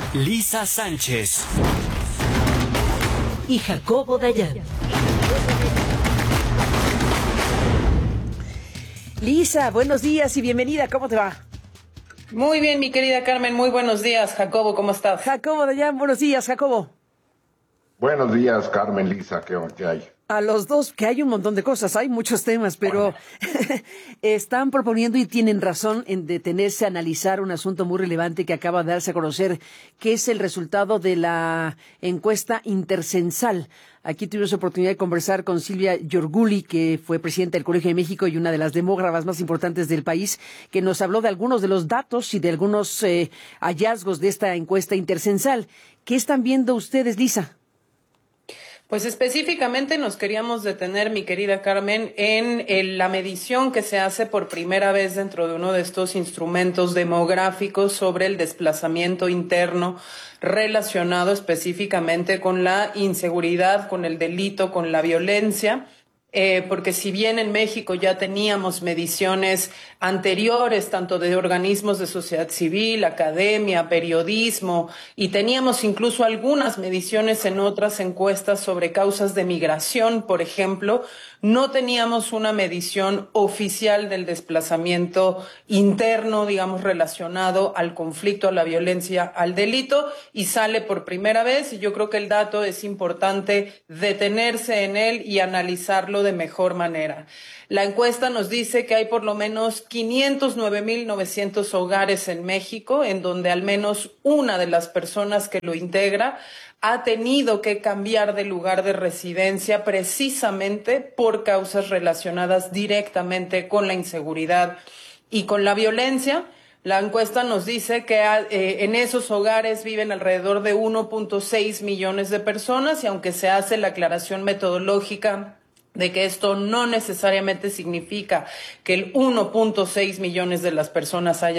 Lisa Sánchez y Jacobo Dayan. Lisa, buenos días y bienvenida. ¿Cómo te va? Muy bien, mi querida Carmen. Muy buenos días. Jacobo, ¿cómo estás? Jacobo Dayan, buenos días, Jacobo. Buenos días, Carmen, Lisa, ¿qué hay? A los dos, que hay un montón de cosas, hay muchos temas, pero están proponiendo y tienen razón en detenerse a analizar un asunto muy relevante que acaba de darse a conocer, que es el resultado de la encuesta intercensal. Aquí tuvimos la oportunidad de conversar con Silvia Yorguli, que fue presidenta del Colegio de México y una de las demógrafas más importantes del país, que nos habló de algunos de los datos y de algunos hallazgos de esta encuesta intercensal. ¿Qué están viendo ustedes, Lisa? Pues específicamente nos queríamos detener, mi querida Carmen, en la medición que se hace por primera vez dentro de uno de estos instrumentos demográficos sobre el desplazamiento interno relacionado específicamente con la inseguridad, con el delito, con la violencia. Porque si bien en México ya teníamos mediciones anteriores, tanto de organismos de sociedad civil, academia, periodismo, y teníamos incluso algunas mediciones en otras encuestas sobre causas de migración, por ejemplo, no teníamos una medición oficial del desplazamiento interno, digamos, relacionado al conflicto, a la violencia, al delito, y sale por primera vez, y yo creo que el dato es importante detenerse en él y analizarlo de mejor manera. La encuesta nos dice que hay por lo menos 509,900 hogares en México, en donde al menos una de las personas que lo integra ha tenido que cambiar de lugar de residencia precisamente por causas relacionadas directamente con la inseguridad y con la violencia. La encuesta nos dice que en esos hogares viven alrededor de 1.6 millones de personas, y aunque se hace la aclaración metodológica de que esto no necesariamente significa que el 1.6 millones de las personas hayan